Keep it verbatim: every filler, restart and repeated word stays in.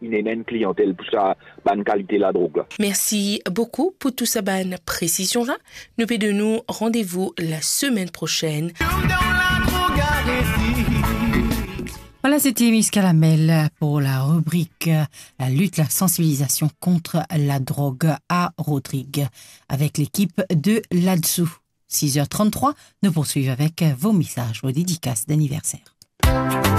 une clientèle pour sa bonne qualité la drogue. Merci beaucoup pour tout ça, bonne précision là. Nous de nous rendez-vous la semaine prochaine. Voilà, c'était Miss Calamel pour la rubrique La lutte, la sensibilisation contre la drogue à Rodrigue avec l'équipe de là-dessous. six heures trente-trois, nous poursuivons avec vos messages, vos dédicaces d'anniversaire.